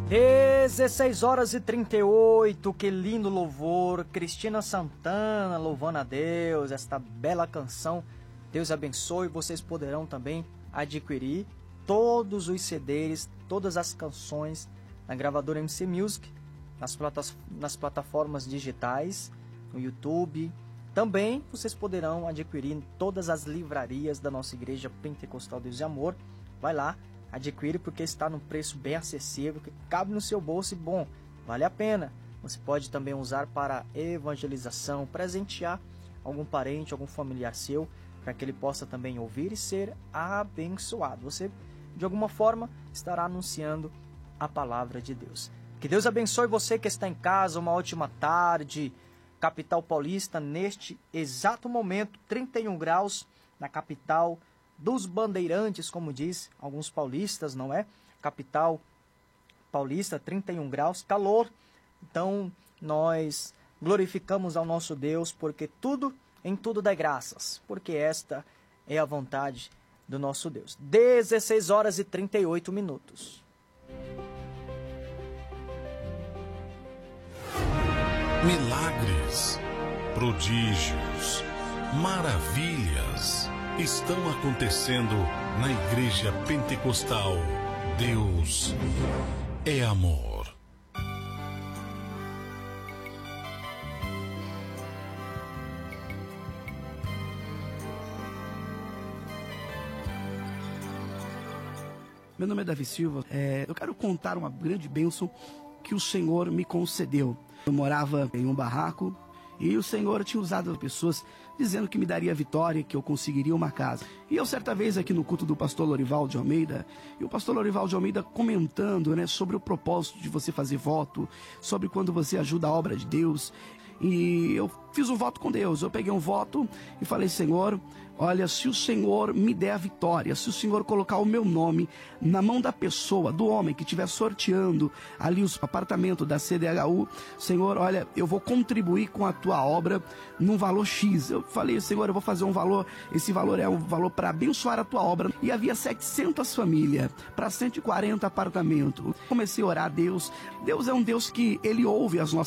16h38, que lindo louvor, Cristina Santana louvando a Deus, esta bela canção. Deus abençoe, vocês poderão também adquirir todos os CDs, todas as canções na gravadora MC Music, nas plataformas digitais, no YouTube. Também vocês poderão adquirir em todas as livrarias da nossa Igreja Pentecostal Deus e Amor. Vai lá, adquire, porque está num preço bem acessível, que cabe no seu bolso e bom, vale a pena. Você pode também usar para evangelização, presentear algum parente, algum familiar seu, para que ele possa também ouvir e ser abençoado. Você, de alguma forma, estará anunciando a palavra de Deus. Que Deus abençoe você que está em casa, uma ótima tarde. Capital Paulista, neste exato momento, 31 graus na capital dos bandeirantes, como diz alguns paulistas, não é? Capital Paulista, 31 graus, calor. Então, nós glorificamos ao nosso Deus, porque em tudo dá graças, porque esta é a vontade do nosso Deus. 16h38. Milagres, prodígios, maravilhas estão acontecendo na Igreja Pentecostal. Deus é amor. Meu nome é Davi Silva. Eu quero contar uma grande bênção que o Senhor me concedeu. Eu morava em um barraco e o Senhor tinha usado pessoas dizendo que me daria vitória, que eu conseguiria uma casa. E eu certa vez aqui no culto do pastor Lorival de Almeida, e o pastor Lorival de Almeida comentando, sobre o propósito de você fazer voto, sobre quando você ajuda a obra de Deus. E eu fiz um voto com Deus. Eu peguei um voto e falei: Senhor, olha, se o Senhor me der a vitória, se o Senhor colocar o meu nome na mão da pessoa, do homem que estiver sorteando ali os apartamentos da CDHU, Senhor, olha, eu vou contribuir com a tua obra num valor X. Eu falei: Senhor, eu vou fazer um valor, esse valor é um valor para abençoar a tua obra. E havia 700 famílias para 140 apartamentos. Comecei a orar a Deus. Deus é um Deus que Ele ouve as nossas